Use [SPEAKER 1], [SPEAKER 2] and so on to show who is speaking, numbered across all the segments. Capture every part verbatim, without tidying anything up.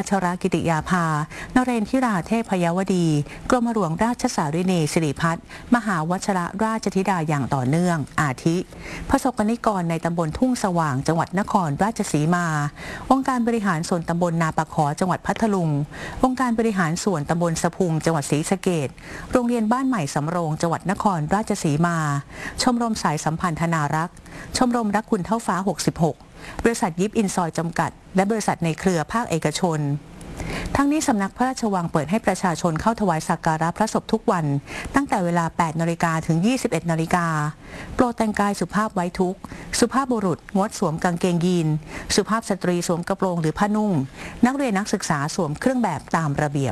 [SPEAKER 1] ชรกิติยาภานเรนทิราเทพยวดีกรมหลวงราชสารินีสิริพัฒน์มหาวชรราชธิดาอย่างต่อเนื่องอาทิประสบกนิกรในตำบลทุ่งสว่างจังหวัดนครราชสีมาองค์การบริหารส่วนตำบลนาปะขอจังหวัดพัทลุงองค์การบริหารส่วนตำบลสะพุงจังหวัดศรีสะเกษโรงเรียนบ้านใหม่สำโรงจังหวัดนครราชสีมาชมรมสายสัมพันธนารักษ์ชมรมรักคุณเท่าฟ้าหกสิบหกบริษัทยิปอินซอยจำกัดและบริษัทในเครือภาคเอกชนทั้งนี้สำนักพระราชวังเปิดให้ประชาชนเข้าถวายสักการะพระศพทุกวันตั้งแต่เวลา แปดนาฬิกา ถึง ยี่สิบเอ็ดนาฬิกาโปรดแต่งกายสุภาพไว้ทุกข์สุภาพบุรุษงดสวมกางเกงยีนสุภาพสตรีสวมกระโปรงหรือผ้านุ่งนักเรียนนักศึกษาสวมเครื่องแบบตามระเบียบ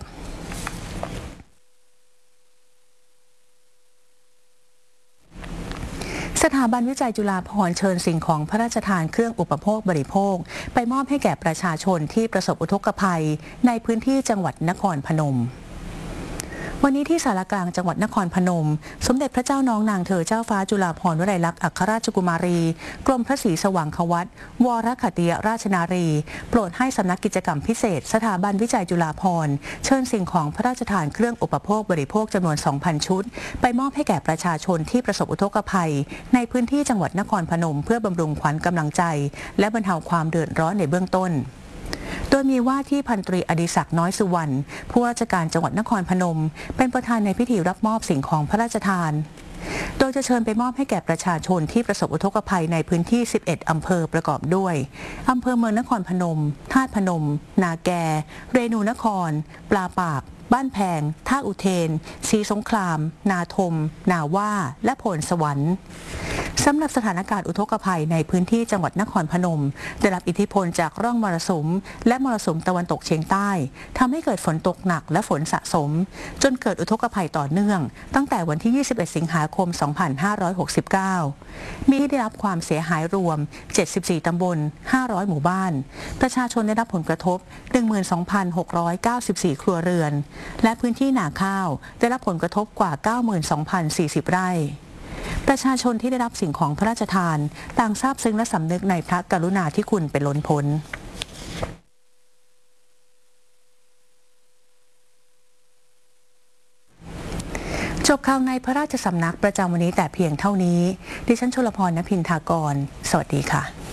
[SPEAKER 1] สถาบันวิจัยจุฬาภรณ์เชิญสิ่งของพระราชทานเครื่องอุปโภคบริโภคไปมอบให้แก่ประชาชนที่ประสบอุทกภัยในพื้นที่จังหวัดนครพนมวันนี้ที่ศาลากลางจังหวัดนครพนมสมเด็จพระเจ้าน้องนางเธอเจ้าฟ้าจุฬาภรณ์วลัยลักษณ์อัครราชกุมารีกรมพระศรีสว่างควัตวรขัตติยราชนารีโปรดให้สำนักกิจกรรมพิเศษสถาบันวิจัยจุฬาภรณ์เชิญสิ่งของพระราชทานเครื่องอุปโภคบริโภคจำนวน สองพัน ชุดไปมอบให้แก่ประชาชนที่ประสบอุทกภัยในพื้นที่จังหวัดนครพนมเพื่อบำรุงขวัญกำลังใจและบรรเทาความเดือดร้อนในเบื้องต้นโดยมีว่าที่พันตรีอดิศักดิ์น้อยสุวรรณผู้ว่าราชการจังหวัดนครพนมเป็นประธานในพิธีรับมอบสิ่งของพระราชทานโดยจะเชิญไปมอบให้แก่ประชาชนที่ประสบอุทกภัยในพื้นที่สิบเอ็ดอำเภอประกอบด้วยอำเภอเมืองนครพนมธาตุพนมนาแกเรนูนครปลาปากบ้านแพงท่าอุเทนศรีสงครามนาทมนาว่าและโพนสวรรค์สำหรับสถานการณ์อุทกภัยในพื้นที่จังหวัดนครพนมได้รับอิทธิพลจากร่องมรสุมและมรสุมตะวันตกเฉียงใต้ทำให้เกิดฝนตกหนักและฝนสะสมจนเกิดอุทกภัยต่อเนื่องตั้งแต่วันที่ ยี่สิบเอ็ด สิงหาคม สองพันห้าร้อยหกสิบเก้า มีได้รับความเสียหายรวม เจ็ดสิบสี่ ตำบล ห้าร้อย หมู่บ้านประชาชนได้รับผลกระทบ หนึ่งหมื่นสองพันหกร้อยเก้าสิบสี่ ครัวเรือนและพื้นที่นาข้าวได้รับผลกระทบกว่า เก้าหมื่นสองพันสี่สิบ ไร่ประชาชนที่ได้รับสิ่งของพระราชทานต่างซาบซึ้งและสำนึกในพระกรุณาธิคุณเป็นล้นพ้นจบข่าวในพระราชสำนักประจำวันนี้แต่เพียงเท่านี้ดิฉันชลพร ณ พินทากรสวัสดีค่ะ